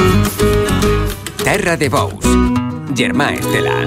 Terra de Bous, Germà Estela.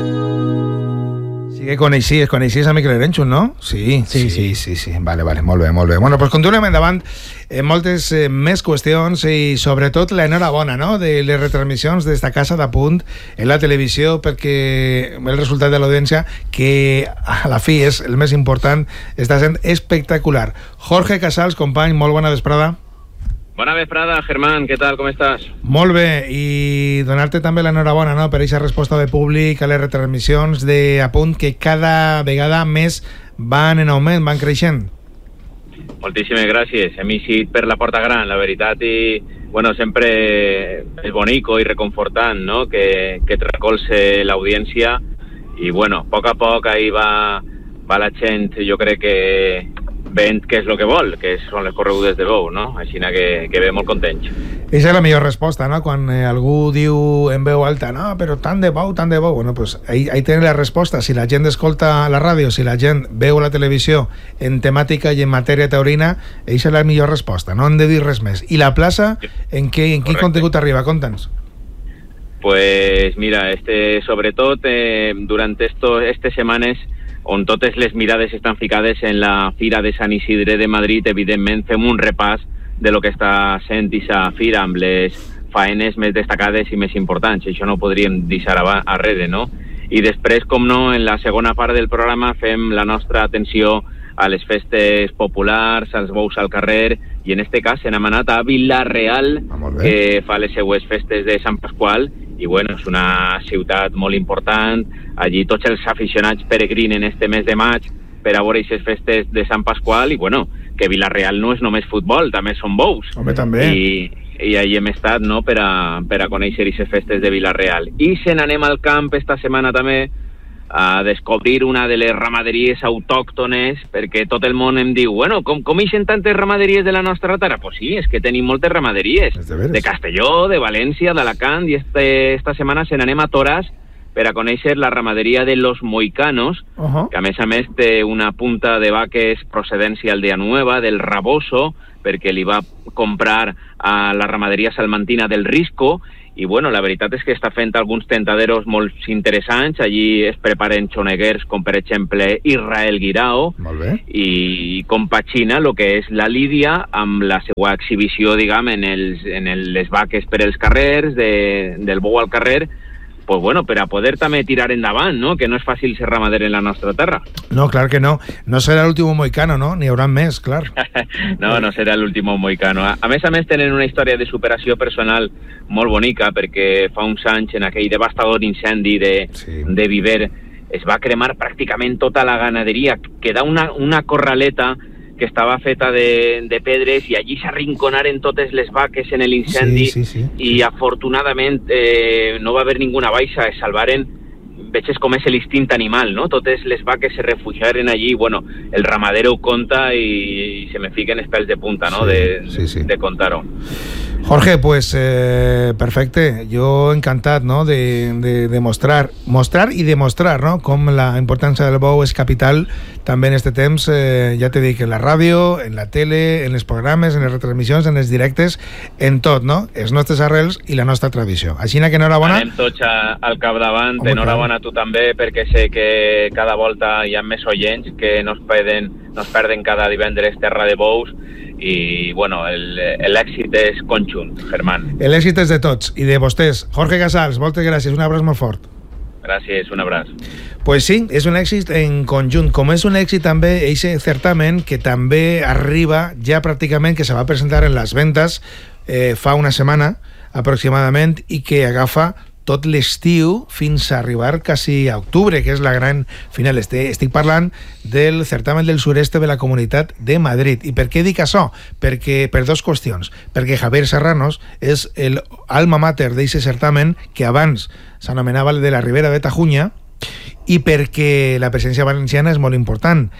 Sí que coneixies a Miquel Erenxun, no? Sí. Vale, molt bé. Bueno, doncs continuem endavant moltes més qüestions i sobretot l'enhorabona, no?, de les retransmissions d'esta casa d'Apunt en la televisió, perquè el resultat de l'audiència, que a la fi és el més important, està sent espectacular. Jorge Casals, company, molt bona vesprada. Bona vesprada, Germán, què tal, com estàs? Molt bé, i donar-te també l'enhorabona, no?, per aquesta resposta de públic a les retransmissions d'Apunt, que cada vegada més van en augment, van creixent. Moltíssimes gràcies, hem eixit per la porta gran, la veritat, i bueno, sempre és bonico i reconfortant, no?, que et recolze l'audiència, i bueno, a poc ahí va la gent, jo crec que veient què és el que vol, que són les corregudes de bou, no? Així que ve molt contents. Aquesta és la millor resposta, no? Quan algú diu en veu alta, no, però tant de bou. Bueno, pues ahí tenen la resposta. Si la gent escolta la ràdio, si la gent veu la televisió en temàtica i en matèria taurina, aquesta és la millor resposta, no hem de dir res més. I la plaça, en quin contingut arriba? Conta'ns. Pues mira, sobretot durant aquestes setmanes on totes les mirades estan ficades en la Fira de Sant Isidre de Madrid, evidentment fem un repàs de lo que està sent aquesta fira amb les faenes més destacades i més importants. Això no ho podríem deixar arrere, no? I després, com no, en la segona part del programa fem la nostra atenció a les festes populars, als bous al carrer, i en este cas hem anat a Vila-real, que fa les seues festes de Sant Pasqual, i bueno, és una ciutat molt important. Allí tots els aficionats peregrinen este mes de maig per a veure aquestes festes de Sant Pasqual, i bueno, que Vila-real no és només futbol, també són bous. Home, també. I allí hem estat, no?, per a conèixer aquestes festes de Vila-real. I se n'anem al camp esta setmana també a descobrir una de les ramaderies autòctones, perquè tot el món em diu, bueno, com ixen tantes ramaderies de la nostra terra? Pues sí, és que tenim moltes ramaderies, de Castelló, de València, d'Alacant, i esta setmana se n'anem a Toràs per a conèixer la ramaderia de Los Moicanos, que a més té una punta de vaques procedència Aldeanueva, del Raboso, perquè li va comprar a la ramaderia salmantina del Risco, i bueno, la veritat és que està fent alguns tentaderos molt interessants. Allí es preparen xoneguers com per exemple Israel Guirao, i compagina el que és la lídia amb la seva exhibició, diguem, en les vaques per els carrers, del bou al carrer, pues bueno, per a poder també tirar endavant, no?, que no és fàcil ser ramader en la nostra terra. No, clar que no. No serà l'últim moicano, no? N'hi haurà més, clar. No serà l'últim moicano. A més tenen una història de superació personal molt bonica, perquè fa uns anys, en aquell devastador incendi de Viver, es va cremar pràcticament tota la ganaderia. Queda una corraleta que estava feta de pedres, i allí s'arrinconaren totes les vaques en l'incendi, i afortunadament no va haver ninguna baixa, es salvaren. Veig com és l'instint animal, no? Totes les vaques se refugiaren allí. Bueno, el ramadero ho conta i se me fiquen els pèls de punta, no?, de contar-ho. Jorge, pues perfecte. Jo encantat, no?, de mostrar i demostrar, no?, com la importància del bou és capital també en este temps, ja t'he dit, en la ràdio, en la tele, en els programes, en les retransmissions, en els directes, en tot, no?, els nostres arrels i la nostra tradició. Així que enhorabona. Anem tots al capdavant. Enhorabona a tu també, perquè sé que cada volta hi ha més oients que nos perden cada divendres Terra de Bous, i bueno, l'èxit és conjunt, Germán. L'èxit és de tots i de vostès. Jorge Casals, moltes gràcies, un abraç molt fort. Gràcies, un abraç. Pues sí, és un èxit en conjunt, com és un èxit també aquest certamen, que també arriba ja pràcticament, que se va presentar en les ventes fa una setmana aproximadament, i que agafa tot l'estiu fins a arribar quasi a octubre, que és la gran final. Estic parlant del certamen del sureste de la Comunitat de Madrid. I per què dic això? Per dos qüestions. Perquè Javier Serranos és el alma mater d'aquest certamen, que abans s'anomenava el de la Ribera de Tajuña, i perquè la presència valenciana és molt important.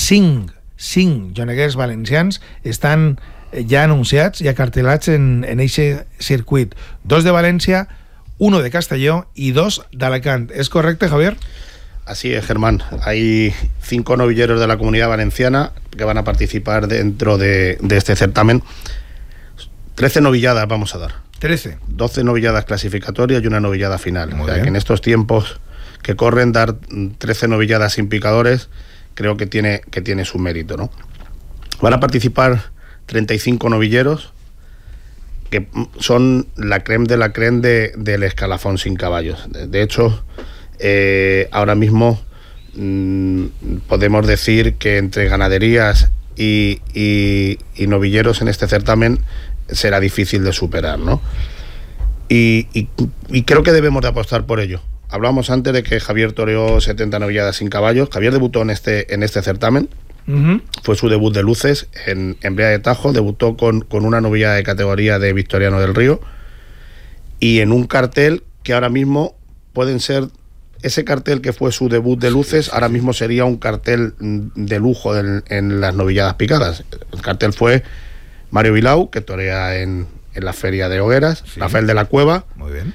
5 joneguers valencians estan ja anunciats i acartelats en aquest circuit. 2 de València, 1 de Castelló y 2 de Alacant. ¿Es correcto, Javier? Así es, Germán. Hay 5 novilleros de la Comunidad Valenciana que van a participar dentro de este certamen. 13 novilladas vamos a dar. 12 novilladas clasificatorias y una novillada final. Muy o sea, bien. que en estos tiempos que corren, dar 13 novilladas sin picadores, creo que tiene su mérito, ¿no? Van a participar 35 novilleros, que son la crème de la crème del escalafón sin caballos. De hecho, ahora mismo podemos decir que entre ganaderías y novilleros en este certamen será difícil de superar, ¿no? Y creo que debemos de apostar por ello. Hablábamos antes de que Javier toreó 70 novilladas sin caballos. Javier debutó en este certamen. Fue su debut de luces en Brea de Tajo. Debutó con una novillada de categoría de Victoriano del Río, y en un cartel que ahora mismo pueden ser, ese cartel que fue su debut de luces, ahora mismo sería un cartel de lujo en las novilladas picadas. El cartel fue Mario Vilau, que torea en la feria de Hogueras, Rafael de la Cueva. Muy bien.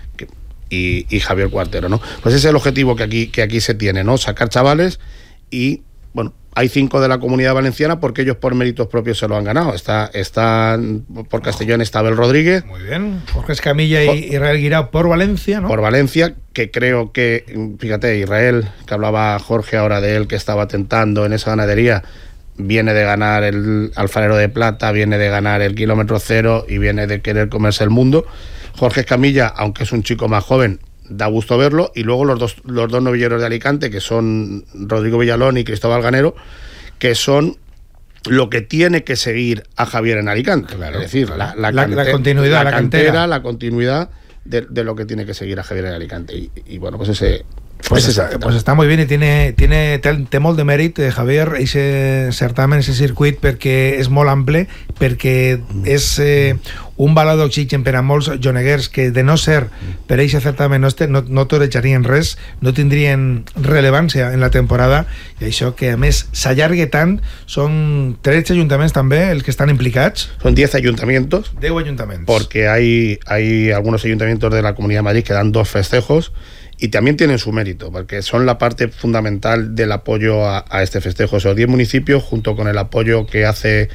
Y Javier Cuartero, ¿no? Pues ese es el objetivo que aquí se tiene, ¿no? Sacar chavales. Y bueno, hay 5 de la Comunidad Valenciana porque ellos por méritos propios se lo han ganado. Está por Castellón está Abel Rodríguez. Muy bien. Jorge Escamilla y Israel Guirao por Valencia, ¿no? Por Valencia, que creo que, fíjate, Israel, que hablaba Jorge ahora de él, que estaba tentando en esa ganadería, viene de ganar el Alfarero de Plata, viene de ganar el Kilómetro Cero y viene de querer comerse el mundo. Jorge Escamilla, aunque es un chico más joven, da gusto verlo. Y luego los dos novilleros de Alicante, que son Rodrigo Villalón y Cristóbal Ganero, que son lo que tiene que seguir a Javier en Alicante. Claro, es decir, la continuidad, la cantera, la continuidad de lo que tiene que seguir a Javier en Alicante. Y bueno, pues ese... Pues està molt bé, i té molt de mèrit, Javier, aquest certamen, aquest circuit, perquè és molt ample, perquè és un baló d'oxigen per a molts joneguers que, de no ser per aquest certamen, no torejarien res, no tindrien rellevància en la temporada, i això que a més s'allargue tant. Són 13 ajuntaments també els que estan implicats. Son 10 ayuntamientos. 10 ayuntamientos. Porque hay algunos ayuntamientos de la Comunidad de Madrid que dan 2 festejos, y también tienen su mérito, porque son la parte fundamental del apoyo a este festejo. Esos 10 municipios, junto con el apoyo que hace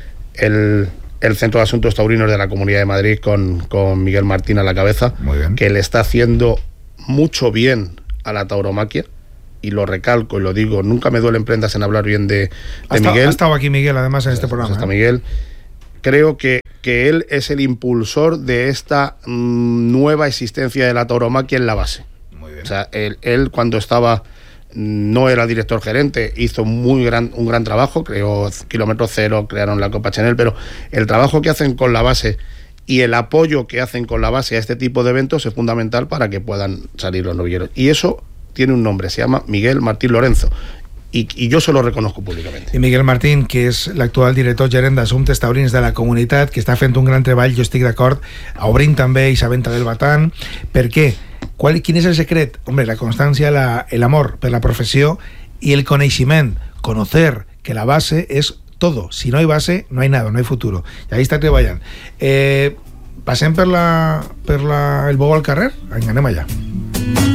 el Centro de Asuntos Taurinos de la Comunidad de Madrid con Miguel Martín a la cabeza, que le está haciendo mucho bien a la tauromaquia, y lo recalco y lo digo, nunca me duelen prendas en hablar bien de Miguel. Ha estado aquí Miguel, además, en este programa. Está Miguel. Creo que él es el impulsor de esta nueva existencia de la tauromaquia en la base. O sea, él cuando estaba, no era director gerente, hizo un gran trabajo, creó Kilómetro Cero, crearon la Copa Chanel, pero el trabajo que hacen con la base y el apoyo que hacen con la base a este tipo de eventos es fundamental para que puedan salir los novilleros. Y eso tiene un nombre, se llama Miguel Martín Lorenzo. I jo se lo reconozco públicament. I Miguel Martín, que és l'actual director gerent d'Assumptes Taurins de la comunitat, que està fent un gran treball, jo estic d'acord, obrint també aquesta venta del Batán. Per què? Quin és el secret? Hombre, la constància, el amor per la professió i el coneixement, conocer que la base és todo. Si no hay base, no hay nada, no hay futuro. I ahí està treballant. Passem per el Bogo al carrer? Anem allà.